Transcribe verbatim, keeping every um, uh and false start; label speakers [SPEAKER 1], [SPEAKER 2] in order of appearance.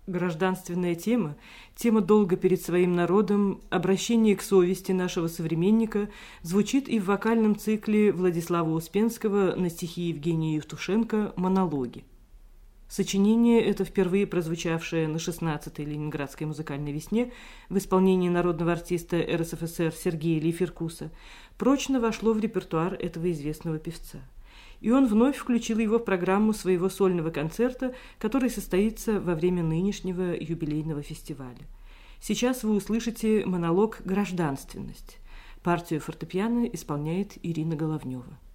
[SPEAKER 1] Гражданственная тема, тема долга перед своим народом, обращение к совести нашего современника звучит и в вокальном цикле Владислава Успенского на стихи Евгения Евтушенко «Монологи». Сочинение это, впервые прозвучавшее на шестнадцатой Ленинградской музыкальной весне в исполнении народного артиста эр эс эф эс эр Сергея Лейферкуса, прочно вошло в репертуар этого известного певца. И он вновь включил его в программу своего сольного концерта, который состоится во время нынешнего юбилейного фестиваля. Сейчас вы услышите монолог «Гражданственность». Партию фортепиано исполняет Ирина Головнева.